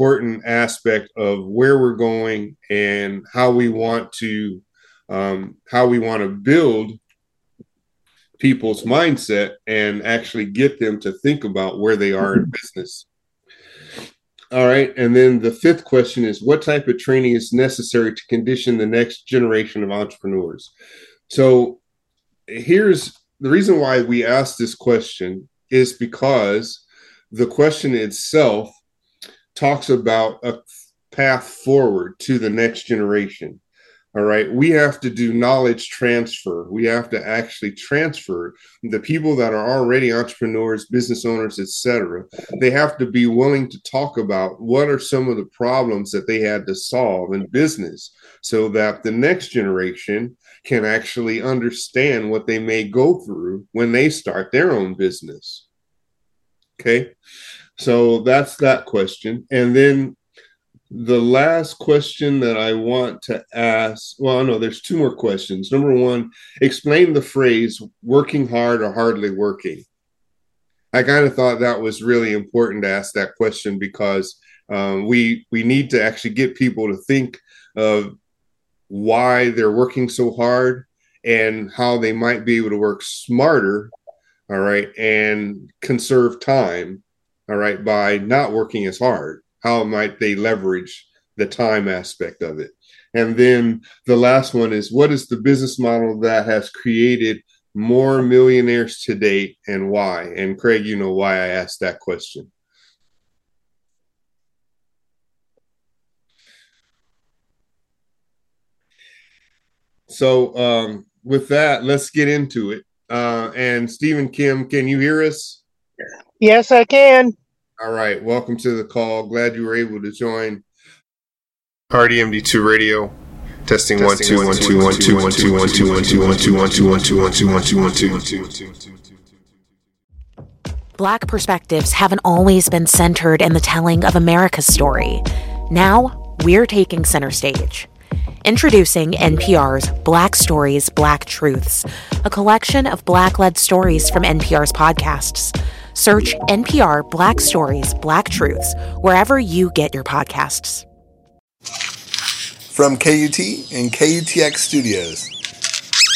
important aspect of where we're going and how we want to build people's mindset and actually get them to think about where they are in business. All right. And then the fifth question is, what type of training is necessary to condition the next generation of entrepreneurs? So here's the reason why we asked this question, is because the question itself talks about a path forward to the next generation. All right. We have to do knowledge transfer. We have to actually transfer the people that are already entrepreneurs, business owners, etc. They have to be willing to talk about what are some of the problems that they had to solve in business so that the next generation can actually understand what they may go through when they start their own business. Okay. So that's that question. And then the last question that I want to ask, well, no, there's two more questions. Number one, explain the phrase working hard or hardly working. I kind of thought that was really important to ask that question because we need to actually get people to think of why they're working so hard and how they might be able to work smarter, all right, and conserve time, all right, by not working as hard. How might they leverage the time aspect of it? And then the last one is, what is the business model that has created more millionaires to date and why? And Craig, you know why I asked that question. So with that, let's get into it. And Stephen Kim, can you hear us? Yes, I can. All right. Welcome to the call. Glad you were able to join Party MD2 Radio. Testing 1 2 1 2 1 2 1 2 1 2 1 2 1 2 1 2 1 2 1 2 1 2 1 2 1 2. Black perspectives haven't always been centered in the telling of America's story. Now, we're taking center stage. Introducing NPR's Black Stories, Black Truths, a collection of Black-led stories from NPR's podcasts. Search NPR Black Stories, Black Truths wherever you get your podcasts. From KUT and KUTX Studios,